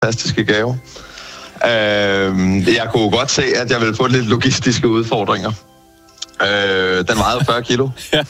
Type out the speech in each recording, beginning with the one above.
fantastiske gave. Jeg kunne godt se, at jeg ville få lidt logistiske udfordringer. Den vejede 40 kilo. Ja.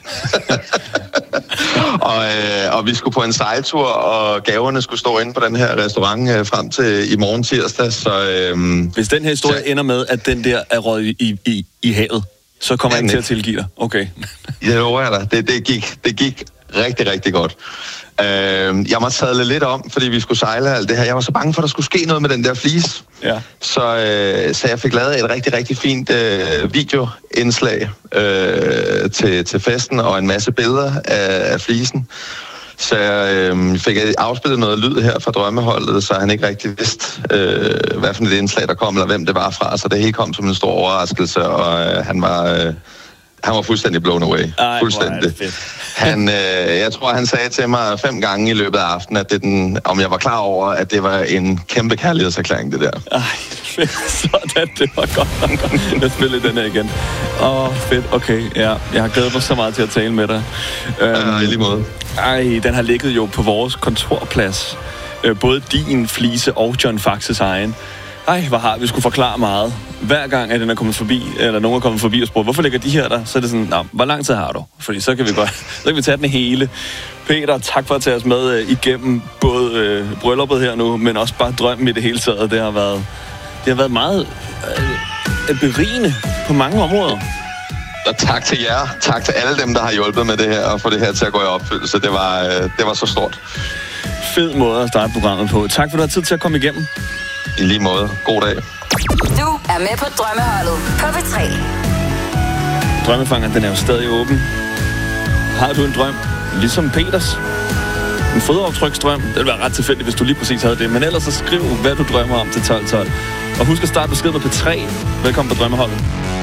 og vi skulle på en sejltur, og gaverne skulle stå inde på den her restaurant frem til i morgen tirsdag. Så, hvis den her historie ender med, at den der er røget i havet, så kommer jeg ikke til at tilgive dig. Okay. Jeg lover dig. Det gik rigtig, rigtig godt. Jeg måtte sadle lidt om, fordi vi skulle sejle alt det her. Jeg var så bange for, at der skulle ske noget med den der flis. Ja. Så jeg fik lavet et rigtig, rigtig fint videoindslag til festen og en masse billeder af flisen. Så jeg fik afspillet noget lyd her fra drømmeholdet, så han ikke rigtig vidste, hvad for et indslag der kom, eller hvem det var fra. Så det hele kom som en stor overraskelse, og han var fuldstændig blown away. Ej, fuldstændig. Jeg tror, han sagde til mig 5 gange i løbet af aftenen, at om jeg var klar over, at det var en kæmpe kærlighedserklæring, det der. Ej, fedt. Sådan, det var godt. Jeg spiller den her igen. Fedt. Okay, ja. Jeg har glædet mig så meget til at tale med dig. I lige måde. Den har ligget jo på vores kontorplads. Både din flise og John Faxes egen. Hvor har vi skulle forklare meget. Hver gang, at den er kommet forbi, eller nogen er kommet forbi og spurgt, hvorfor ligger de her der? Så er det sådan, hvor lang tid har du? Fordi så kan vi tage den hele. Peter, tak for at tage os med igennem både brylluppet her nu, men også bare drømmen i det hele taget. Det har været meget berigende på mange områder. Og tak til jer. Tak til alle dem, der har hjulpet med det her, og få det her til at gå i opfyldelse. Det var så stort. Fed måde at starte programmet på. Tak for, at du har tid til at komme igennem. I lige måde. God dag. Du er med på Drømmeholdet på P3. Drømmefanger, den er jo stadig åben. Har du en drøm, ligesom Peters? En fodaftryksdrøm? Det ville være ret tilfældigt, hvis du lige præcis havde det. Men ellers så skriv, hvad du drømmer om til 1212. Og husk at starte beskeden på P3. Velkommen på Drømmeholdet.